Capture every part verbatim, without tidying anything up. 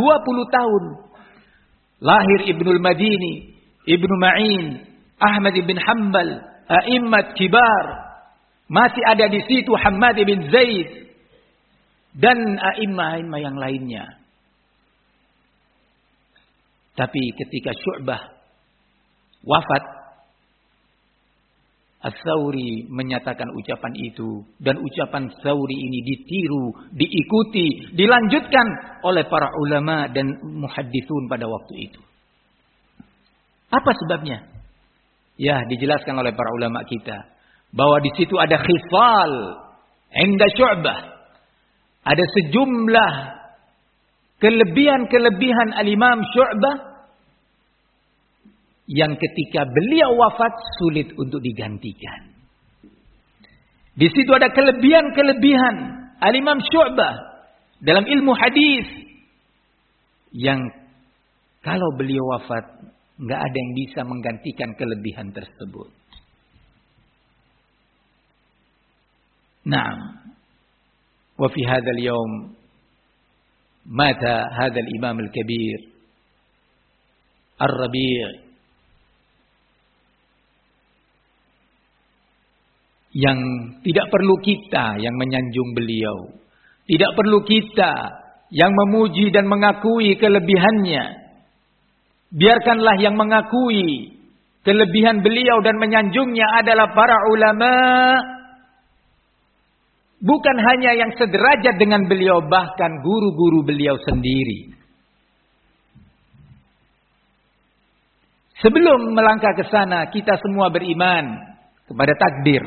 dua puluh tahun. Lahir Ibnul Madini, Ibnu Ma'in, Ahmad bin Hanbal, a'immat kibar. Masih ada di situ Hammad bin Zaid dan a'immah-a'immah yang lainnya. Tapi ketika Syu'bah wafat, Ats-Tsauri menyatakan ucapan itu, dan ucapan Tsauri ini ditiru, diikuti, dilanjutkan oleh para ulama dan muhadditsun pada waktu itu. Apa sebabnya? Ya, dijelaskan oleh para ulama kita bahwa di situ ada khifal inda Syu'bah. Ada sejumlah kelebihan-kelebihan al-Imam Syu'bah yang ketika beliau wafat sulit untuk digantikan. Di situ ada kelebihan-kelebihan al-Imam Syu'bah dalam ilmu hadis yang kalau beliau wafat enggak ada yang bisa menggantikan kelebihan tersebut. Naam. Wa fi hadzal yaum mata hadzal imam al-kabir Ar-Rabi' yang tidak perlu kita yang menyanjung beliau. Tidak perlu kita yang memuji dan mengakui kelebihannya. Biarkanlah yang mengakui kelebihan beliau dan menyanjungnya adalah para ulama. Bukan hanya yang sederajat dengan beliau, bahkan guru-guru beliau sendiri. Sebelum melangkah ke sana, kita semua beriman kepada takdir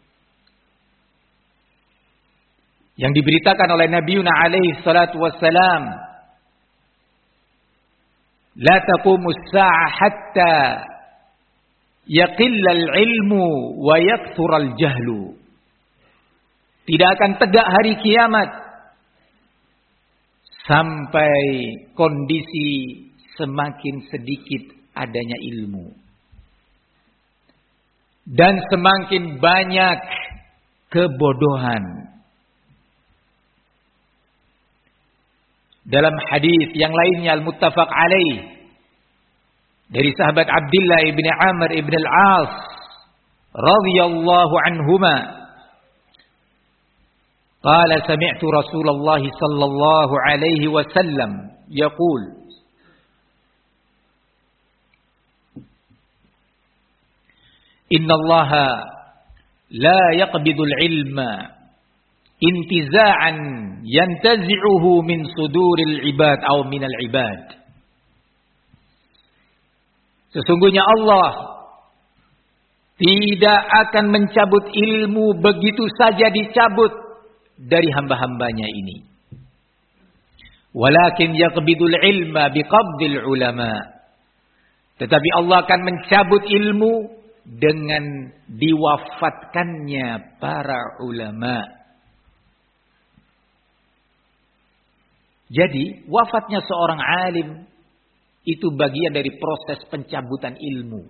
yang diberitakan oleh Nabiuna alaihi salatu wassalam. La taqumus sa'ah hatta yaqilla al-ilmu wa yakthura al-jahlu. Tidak akan tegak hari kiamat sampai kondisi semakin sedikit adanya ilmu dan semakin banyak kebodohan. Dalam hadis yang lainnya al-muttafaq alaih dari sahabat Abdullah ibn Amr ibn al-As radhiyallahu anhuma, qala sami'tu Rasulullah sallallahu alaihi wasallam yaqul inna Allah la yaqbidul ilma intiza'an yantazi'uhu min suduril ibad atau minal ibad. Sesungguhnya Allah tidak akan mencabut ilmu begitu saja dicabut dari hamba-hambanya ini. Walakin yaqbidul ilma biqabdil ulama. Tetapi Allah akan mencabut ilmu dengan diwafatkannya para ulama. Jadi wafatnya seorang alim itu bagian dari proses pencabutan ilmu.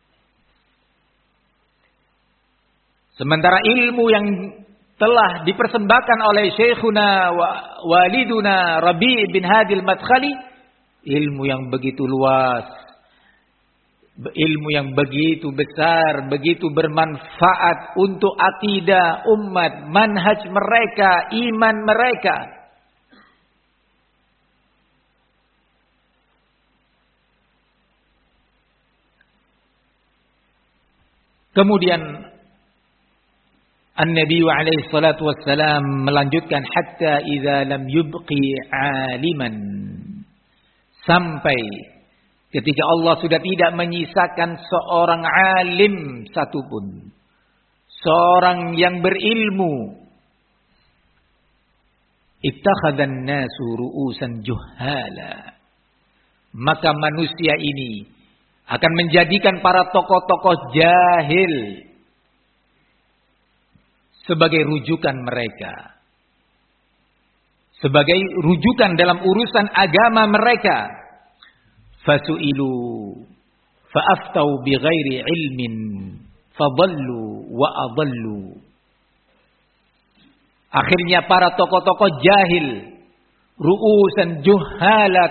Sementara ilmu yang telah dipersembahkan oleh Syekhuna Waliduna Rabi' bin Hadi al-Madkhali, ilmu yang begitu luas, ilmu yang begitu besar, begitu bermanfaat untuk akidah umat, manhaj mereka, iman mereka. Kemudian An-Nabi alaihi salatu wassalam melanjutkan hatta idza lam yubqi aliman, sampai ketika Allah sudah tidak menyisakan seorang alim satupun, seorang yang berilmu, ittakhadhan nasu ru'usan juhala, maka manusia ini akan menjadikan para tokoh-tokoh jahil sebagai rujukan mereka, sebagai rujukan dalam urusan agama mereka. Fasu'ilu fa'aftau bighairi ilmin fadallu wa adallu. Akhirnya para tokoh-tokoh jahil, ru'usan juhala,